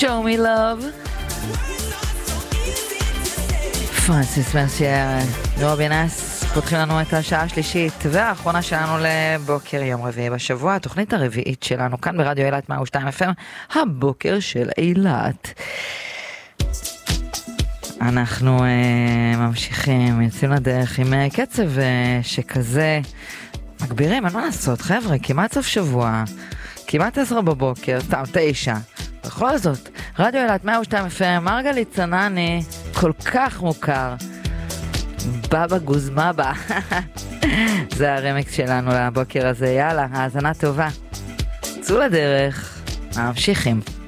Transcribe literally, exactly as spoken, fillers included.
Show me love. פרנסיס מרסייר, רובי נס, פותחים לנו את השעה השלישית והאחרונה שלנו לבוקר יום רביעי בשבוע, התוכנית הרביעית שלנו כאן ברדיו אילת מאה ושתיים אף אם, הבוקר של אילת. אנחנו uh, ממשיכים, יוצאים לדרך עם uh, קצב uh, שכזה מגבירים, אין מה לעשות חבר'ה, כמעט סוף שבוע, כמעט עשר בבוקר, סתם תשע. בכל זאת, רדיו אילת מאה ושתיים אף אם, מרגלית צנני, כל כך מוכר, בבא גוזמבה. זה הרמיקס שלנו לבוקר הזה, יאללה, האזנה טובה. צאו לדרך, ממשיכים.